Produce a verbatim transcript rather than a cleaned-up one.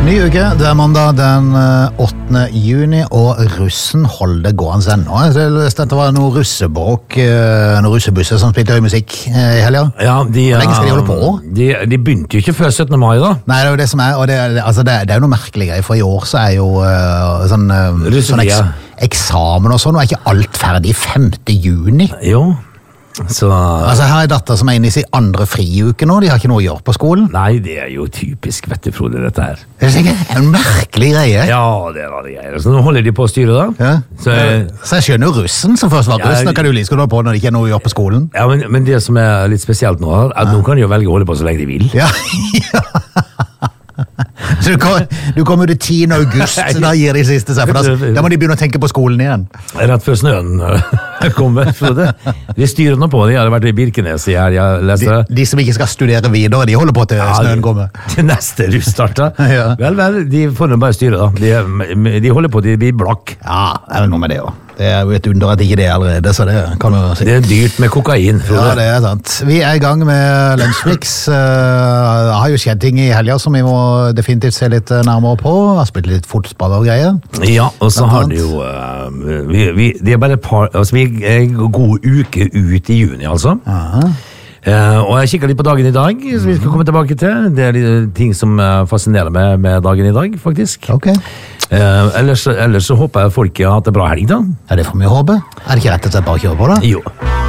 Ny uke, det er mandag den åttende juni, og russen holder det gående ennå. Dette var noen russebråk, noen russebusser som spilte høy musikk i helga. Ja, de, Hvor lenge skal de holde på? De, de begynte jo ikke før syttende mai da. Nei, det er jo det som er, og det, altså det, det er jo noe merkelig greier, for i år så er jo uh, sånn, uh, sånn eks, eksamen og sånn, og er ikke alt ferdig femte juni? Jo. Så, altså her er datter som er inne i sin andre friuke nå, de har ikke noe å gjøre på skolen. Nei, det er jo typisk, vet du, Frode, dette her. Det er en merkelig greie. Ja, det er det greier. Så nå holder de på å styre da. Ja. Så, så jeg skjønner jo russen som først var ja, russen, og kan du like skal du ha på når det ikke er noe å gjøre på skolen. Ja, men, men det som er litt spesielt nå, er at ja. Nå kan de jo velge å holde på så lenge de vil. Ja, ja. Så du kommer, du kommer til tiende august, da gir de siste seg, for da, da må de begynne å tenke på skolen igjen. Rett før snøen kommer, Frode. De styrer nå på, de hadde vært i Birkenes i her, jeg leste. De, de som ikke skal studere videre, de holder på til ja, snøen kommer. Til neste russtarter. Ja. Vel, vel, de får nå bare styre da. De, de holder på, de blir blakk. Ja, det er vel noe med det også. Det er jo et under at ikke det er allerede, så det kan vi jo si. Det er dyrt med kokain, Frode. Ja, det er sant. Vi er i gang med Lunsjmix. Det har jo skjedd ting i helga som vi må definitivt se litt nærmere på. Har spilt litt fotball og greier. Ja, og så har det jo uh, vi, vi, det er bare et par, altså vi er en god uke ut i juni, altså. Aha. Uh, og jeg kikker litt på dagen i dag, som vi skal komme tilbake til. Det er litt ting som fascinerer meg med dagen i dag, faktisk. Ok. Uh, ellers, ellers så håper jeg folk har hatt en bra helg, da. Ja, det får vi håpe. Er det ikke rett og slett bare å kjøre på, da? Jo.